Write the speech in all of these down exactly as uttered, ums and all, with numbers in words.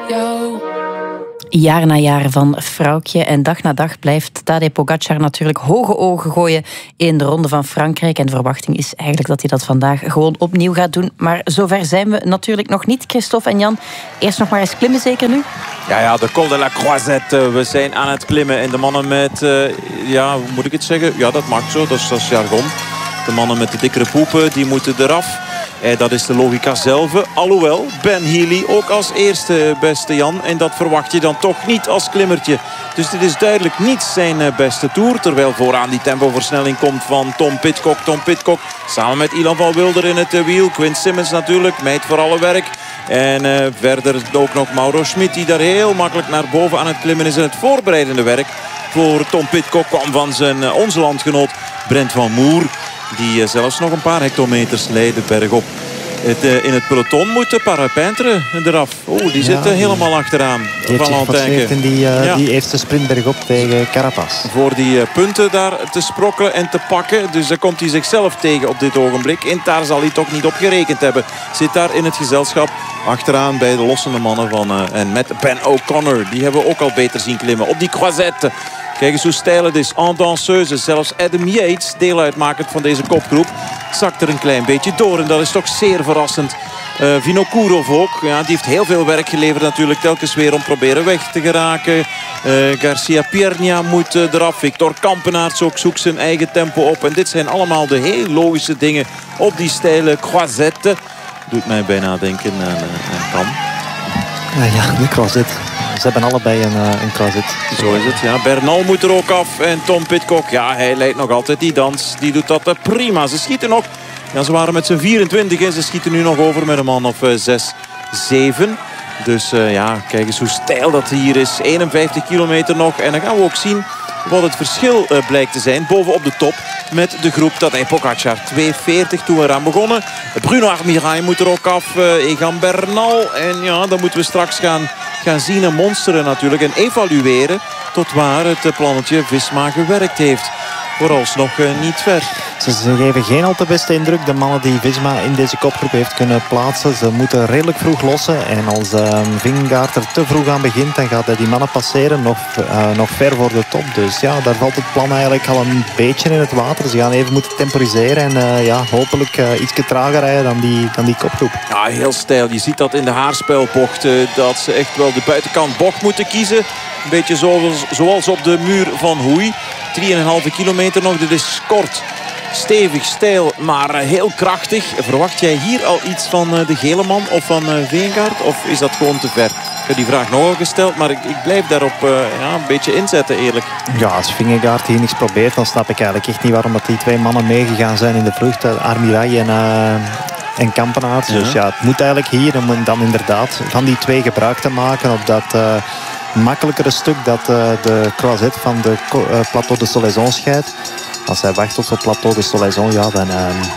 Jaar na jaar van Vrouwtje en dag na dag blijft Tadej Pogačar natuurlijk hoge ogen gooien in de Ronde van Frankrijk. En de verwachting is eigenlijk dat hij dat vandaag gewoon opnieuw gaat doen. Maar zover zijn we natuurlijk nog niet, Christophe en Jan. Eerst nog maar eens klimmen, zeker nu? Ja, ja, de Col de la Croisette. We zijn aan het klimmen. En de mannen met, uh, ja, hoe moet ik het zeggen? Ja, dat mag zo, dat is, dat is jargon. De mannen met de dikkere poepen, die moeten eraf. Eh, dat is de logica zelf. Alhoewel, Ben Healy ook als eerste, beste Jan. En dat verwacht je dan toch niet als klimmertje. Dus dit is duidelijk niet zijn beste Tour. Terwijl vooraan die tempoversnelling komt van Tom Pidcock. Tom Pidcock samen met Ilan van Wilder in het wiel. Quinn Simmons natuurlijk, meid voor alle werk. En uh, verder ook nog Mauro Schmid, die daar heel makkelijk naar boven aan het klimmen is. En het voorbereidende werk voor Tom Pidcock kwam van zijn uh, onze landgenoot Brent van Moer. Die uh, zelfs nog een paar hectometers leidde bergop. Het, uh, in het peloton moet de Parapintre eraf. Oeh, die zit uh, helemaal achteraan. Die heeft zich geforceerd in die, uh, ja. die eerste sprint bergop tegen Carapaz. Voor die uh, punten daar te sprokkelen en te pakken. Dus daar komt hij zichzelf tegen op dit ogenblik. En daar zal hij toch niet op gerekend hebben. Zit daar in het gezelschap achteraan bij de lossende mannen van... Uh, en met Ben O'Connor. Die hebben we ook al beter zien klimmen. Op die croisette. Kijk eens hoe stijl het is. En danseuse. Zelfs Adam Yates, deel uitmakend van deze kopgroep, zakt er een klein beetje door. En dat is toch zeer verrassend. Uh, Vinokourov ook. Ja, die heeft heel veel werk geleverd natuurlijk. Telkens weer om proberen weg te geraken. Uh, Garcia Piernia moet uh, eraf. Victor Kampenaerts ook zoekt zijn eigen tempo op. En dit zijn allemaal de heel logische dingen op die steile croisette. Doet mij bijna denken aan, uh, aan Kam. Ja, de croisette. Ze hebben allebei een, uh, een croisette. Zo is het, ja. Bernal moet er ook af. En Tom Pidcock, ja, hij leidt nog altijd die dans. Die doet dat uh, prima. Ze schieten nog. Ja, ze waren met z'n vierentwintig en ze schieten nu nog over met een man of uh, zes, zeven. Dus uh, ja, kijk eens hoe steil dat hier is. eenenvijftig kilometer nog. En dan gaan we ook zien wat het verschil uh, blijkt te zijn bovenop de top met de groep Tadej Pogačar. twee veertig toen we eraan begonnen. Bruno Armirail moet er ook af. Uh, Egan Bernal. En ja, dan moeten we straks gaan, gaan zien en monsteren natuurlijk. En evalueren tot waar het plannetje Visma gewerkt heeft. Vooralsnog uh, niet ver. Ze, ze geven geen al te beste indruk. De mannen die Visma in deze kopgroep heeft kunnen plaatsen. Ze moeten redelijk vroeg lossen. En als uh, Vingegaard er te vroeg aan begint, dan gaat hij die mannen passeren. Nog, uh, nog ver voor de top. Dus ja, daar valt het plan eigenlijk al een beetje in het water. Ze gaan even moeten temporiseren. En uh, ja, hopelijk uh, iets trager rijden dan die, dan die kopgroep. Ja, heel stijl. Je ziet dat in de haarspelbocht. Uh, dat ze echt wel de buitenkant bocht moeten kiezen. Een beetje zoals, zoals op de muur van Hoei. drie komma vijf kilometer nog. Dit is kort, stevig, stijl, maar heel krachtig. Verwacht jij hier al iets van de gele man of van Vingegaard? Of is dat gewoon te ver? Ik heb die vraag nog al gesteld, maar ik, ik blijf daarop uh, ja, een beetje inzetten, eerlijk. Ja, als Vingegaard hier niks probeert, dan snap ik eigenlijk echt niet waarom dat die twee mannen meegegaan zijn in de vlucht. Armirail en... Uh... en Kampenaerts. Ja. Dus ja, het moet eigenlijk hier om dan inderdaad van die twee gebruik te maken op dat uh, makkelijkere stuk dat uh, de croisette van de uh, Plateau de Solaison scheidt. Als hij wacht op het Plateau de Solaison, ja, dan, uh,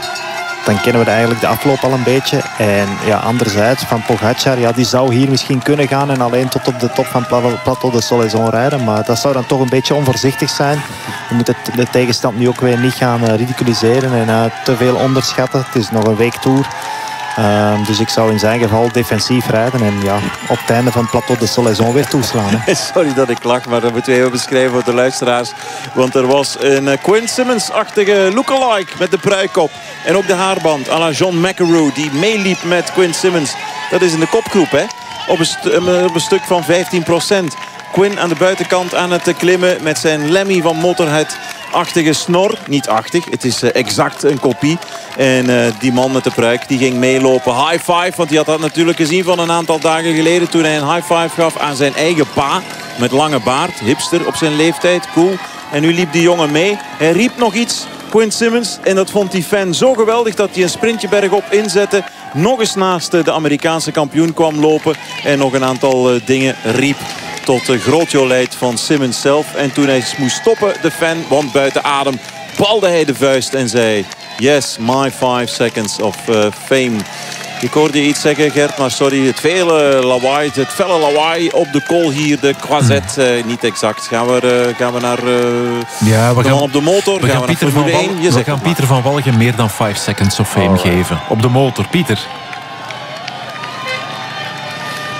dan kennen we eigenlijk de afloop al een beetje. En ja, anderzijds van Pogačar, ja, die zou hier misschien kunnen gaan en alleen tot op de top van Plateau de Solaison rijden. Maar dat zou dan toch een beetje onvoorzichtig zijn. Je moet het, de tegenstand nu ook weer niet gaan uh, ridiculiseren en uh, te veel onderschatten. Het is nog een week Tour. Uh, dus ik zou in zijn geval defensief rijden en ja, op het einde van het Plateau de Solaison weer toeslaan. Hè. Sorry dat ik lach, maar dat moeten we even beschrijven voor de luisteraars. Want er was een uh, Quinn Simmons-achtige lookalike met de pruik op. En ook de haarband à la John McEnroe die meeliep met Quinn Simmons. Dat is in de kopgroep, hè? Op een, st uh, op een stuk van vijftien procent. Quinn aan de buitenkant aan het klimmen met zijn Lemmy van Motorhead-achtige snor. Niet achtig, het is uh, exact een kopie. En uh, die man met de pruik die ging meelopen. High five, want die had dat natuurlijk gezien van een aantal dagen geleden toen hij een high five gaf aan zijn eigen pa. Met lange baard, hipster op zijn leeftijd, cool. En nu liep die jongen mee. Hij riep nog iets, Quinn Simmons. En dat vond die fan zo geweldig dat hij een sprintje bergop inzette. Nog eens naast de Amerikaanse kampioen kwam lopen. En nog een aantal uh, dingen riep. Tot de groot jolijt van Simmons zelf. En toen hij moest stoppen, de fan, want buiten adem, balde hij de vuist en zei: yes, my five seconds of uh, fame. Ik hoorde je iets zeggen, Gert, maar sorry. Het vele lawaai, het felle lawaai op de col hier, de croisette. Uh, niet exact. Gaan we, uh, gaan we naar uh, ja, we de gaan, man op de motor? We gaan, gaan we Pieter, van, Wal we gaan maar. Pieter van Walgen meer dan five seconds of fame oh, geven. Op de motor, Pieter.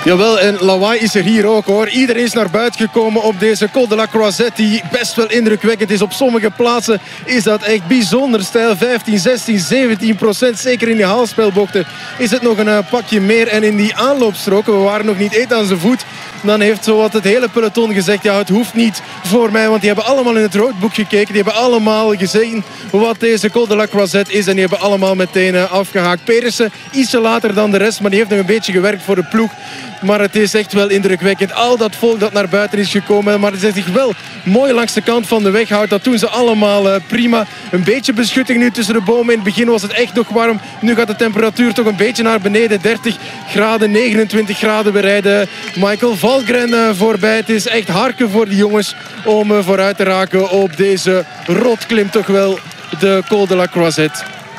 Jawel, en lawaai is er hier ook hoor. Iedereen is naar buiten gekomen op deze Col de la Croisette, die best wel indrukwekkend is. Op sommige plaatsen is dat echt bijzonder stijl. vijftien, zestien, zeventien procent. Zeker in die haalspelbochten is het nog een uh, pakje meer. En in die aanloopstroken, we waren nog niet eens aan zijn voet. Dan heeft zowat het hele peloton gezegd, ja, het hoeft niet voor mij. Want die hebben allemaal in het roodboek gekeken. Die hebben allemaal gezien wat deze Col de la Croisette is. En die hebben allemaal meteen uh, afgehaakt. Pedersen ietsje later dan de rest, maar die heeft nog een beetje gewerkt voor de ploeg. Maar het is echt wel indrukwekkend. Al dat volk dat naar buiten is gekomen. Maar het zich wel mooi langs de kant van de weg houdt. Dat doen ze allemaal uh, prima. Een beetje beschutting nu tussen de bomen. In het begin was het echt nog warm. Nu gaat de temperatuur toch een beetje naar beneden. dertig graden, negenentwintig graden bereiden. Michael Valgren uh, voorbij. Het is echt harken voor die jongens om uh, vooruit te raken op deze rotklim. Toch wel de Col de la Croisette.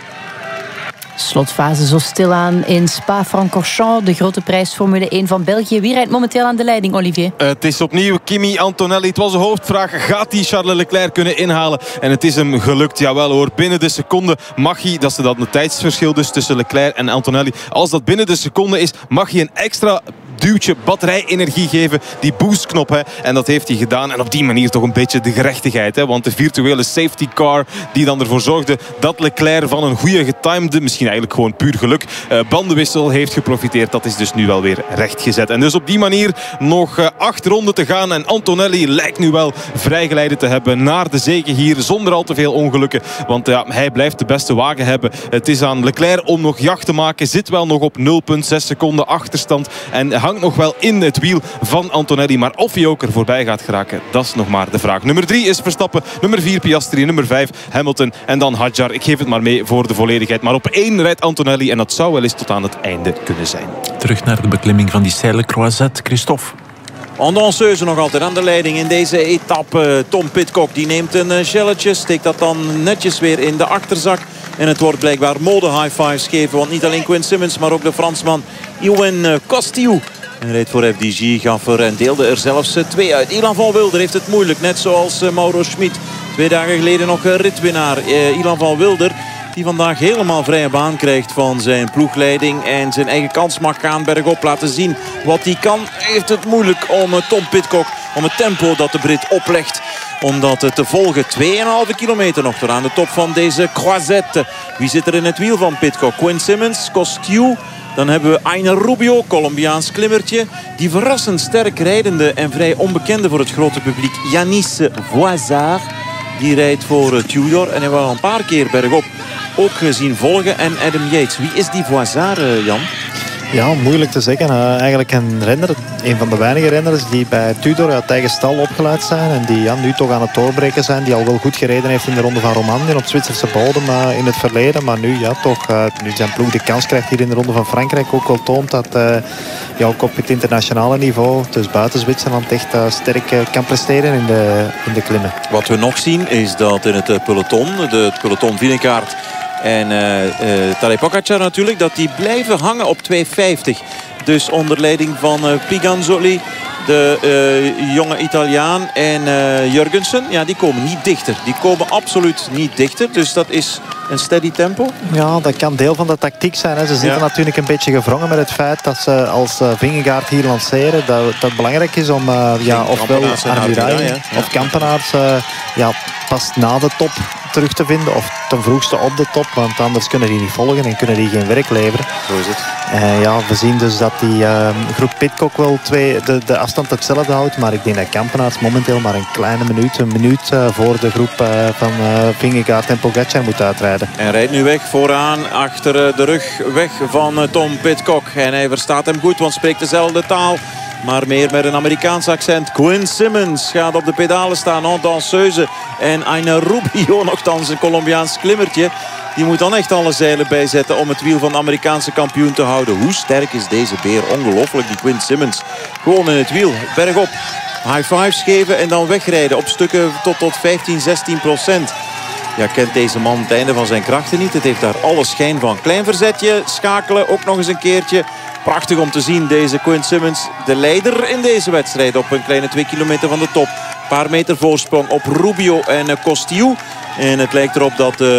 Slotfase zo stilaan in Spa-Francorchamps. De grote prijs Formule één van België. Wie rijdt momenteel aan de leiding, Olivier? Uh, het is opnieuw Kimi Antonelli. Het was de hoofdvraag. Gaat hij Charles Leclerc kunnen inhalen? En het is hem gelukt. Jawel hoor. Binnen de seconde mag hij, dat is dat een tijdsverschil dus tussen Leclerc en Antonelli. Als dat binnen de seconde is, mag hij een extra duwtje batterijenergie geven. Die boostknop. Hè. En dat heeft hij gedaan. En op die manier toch een beetje de gerechtigheid. Hè. Want de virtuele safety car die dan ervoor zorgde dat Leclerc van een goede getimede, misschien eigenlijk gewoon puur geluk, uh, bandenwissel heeft geprofiteerd. Dat is dus nu wel weer rechtgezet. En dus op die manier nog uh, acht ronden te gaan. En Antonelli lijkt nu wel vrijgeleide te hebben naar de zege hier. Zonder al te veel ongelukken. Want uh, hij blijft de beste wagen hebben. Het is aan Leclerc om nog jacht te maken. Zit wel nog op nul komma zes seconden achterstand. En hangt nog wel in het wiel van Antonelli. Maar of hij ook er voorbij gaat geraken, dat is nog maar de vraag. Nummer drie is Verstappen. Nummer vier Piastri. Nummer vijf Hamilton. En dan Hadjar. Ik geef het maar mee voor de volledigheid. Maar op één rijdt Antonelli. En dat zou wel eens tot aan het einde kunnen zijn. Terug naar de beklimming van die steile Croisette. Christophe. En danseuse nog altijd aan de leiding in deze etappe. Tom Pidcock die neemt een shelletje. Steekt dat dan netjes weer in de achterzak. En het wordt blijkbaar mode high fives geven. Want niet alleen Quinn Simmons, maar ook de Fransman Ewan Costiu. En reed voor F D G, Gaffer en deelde er zelfs twee uit. Ilan van Wilder heeft het moeilijk. Net zoals Mauro Schmid. Twee dagen geleden nog ritwinnaar. Ilan van Wilder die vandaag helemaal vrije baan krijgt van zijn ploegleiding. En zijn eigen kans mag gaan bergop laten zien wat hij kan. Heeft het moeilijk om Tom Pidcock, om het tempo dat de Brit oplegt, om dat te volgen. twee komma vijf kilometer nog tot aan de top van deze Croisette. Wie zit er in het wiel van Pidcock? Quinn Simmons, Costiu. Dan hebben we Ainer Rubio, Colombiaans klimmertje. Die verrassend sterk rijdende en vrij onbekende voor het grote publiek Yanis Voisard. Die rijdt voor Tudor en hebben we al een paar keer bergop ook gezien volgen. En Adam Yates. Wie is die Voisard, Jan? Ja, moeilijk te zeggen. Uh, eigenlijk een renner, een van de weinige renners die bij Tudor uit eigen stal opgeleid zijn. En die ja, nu toch aan het doorbreken zijn. Die al wel goed gereden heeft in de Ronde van Romandie op Zwitserse bodem uh, in het verleden. Maar nu ja, toch, uh, nu zijn ploeg de kans krijgt hier in de Ronde van Frankrijk. Ook wel toont dat uh, ja, ook op het internationale niveau, dus buiten Zwitserland, echt uh, sterk uh, kan presteren in de, in de klimmen. Wat we nog zien is dat in het peloton, de, het peloton Vingegaard en uh, uh, Tadej Pogačar natuurlijk, dat die blijven hangen op twee vijftig. Dus onder leiding van uh, Piganzoli, de uh, jonge Italiaan en uh, Jurgensen. Ja, die komen niet dichter. Die komen absoluut niet dichter. Dus dat is een steady tempo. Ja, dat kan deel van de tactiek zijn. Hè. Ze zitten ja. natuurlijk een beetje gevrongen met het feit dat ze als uh, Vingegaard hier lanceren, dat dat belangrijk is om uh, ja, ofwel Armirail ja. of Kampenaerts uh, ja, pas na de top terug te vinden of ten vroegste op de top, want anders kunnen die niet volgen en kunnen die geen werk leveren. Zo is het. Uh, ja, we zien dus dat die uh, groep Pidcock wel twee, de, de afstand hetzelfde houdt, maar ik denk dat Kampenaerts momenteel maar een kleine minuut, een minuut uh, voor de groep uh, van uh, Vingegaard en Pogačar moet uitrijden. En rijdt nu weg vooraan, achter de rug weg van uh, Tom Pidcock. En hij verstaat hem goed, want spreekt dezelfde taal, maar meer met een Amerikaans accent. Quinn Simmons gaat op de pedalen staan, en danseuse. En Ainer Rubio, nogthans een Colombiaans klimmertje, die moet dan echt alle zeilen bijzetten om het wiel van de Amerikaanse kampioen te houden. Hoe sterk is deze beer? Ongelooflijk, die Quinn Simmons. Gewoon in het wiel, bergop. High fives geven en dan wegrijden op stukken tot tot vijftien, zestien procent. Ja, kent deze man het einde van zijn krachten niet. Het heeft daar alle schijn van. Klein verzetje, schakelen, ook nog eens een keertje. Prachtig om te zien, deze Quinn Simmons, de leider in deze wedstrijd op een kleine twee kilometer van de top. Een paar meter voorsprong op Rubio en Costiu. En het lijkt erop dat de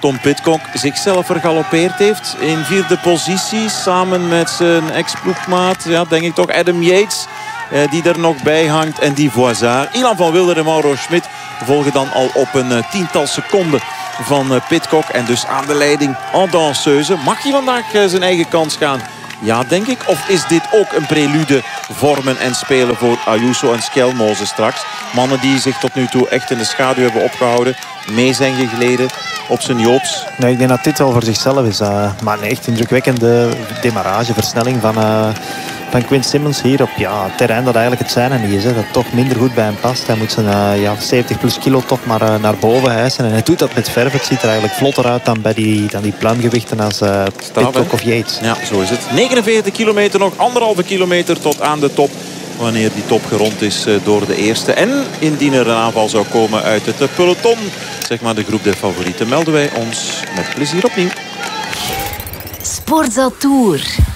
Tom Pidcock zichzelf vergalopeerd heeft. In vierde positie samen met zijn ex-ploegmaat. Ja, denk ik toch Adam Yates. Eh, die er nog bij hangt. En die Voisard. Ilan van Wilder en Mauro Schmid volgen dan al op een uh, tiental seconden van uh, Pidcock. En dus aan de leiding en danseuse. Mag hij vandaag uh, zijn eigen kans gaan? Ja, denk ik. Of is dit ook een prelude vormen en spelen voor Ayuso en Skelmoze straks? Mannen die zich tot nu toe echt in de schaduw hebben opgehouden. Mee zijn gegleden op zijn Joops. Nee, ik denk dat dit wel voor zichzelf is. Uh, maar een echt indrukwekkende demarrage, versnelling van, uh, van Quinn Simmons hier op ja, terrein dat eigenlijk het zijne niet is. Hè, dat toch minder goed bij hem past. Hij moet zijn uh, ja, zeventig plus kilo toch maar uh, naar boven hijsen. En hij doet dat met verf. Het ziet er eigenlijk vlotter uit dan bij die, dan die pluimgewichten als uh, Pidcock of Yates. Ja, zo is het. negenenveertig kilometer nog, anderhalve kilometer tot aan de top. Wanneer die top gerond is door de eerste. En indien er een aanval zou komen uit het peloton, zeg maar de groep der favorieten, melden wij ons met plezier opnieuw. Sportza Tour.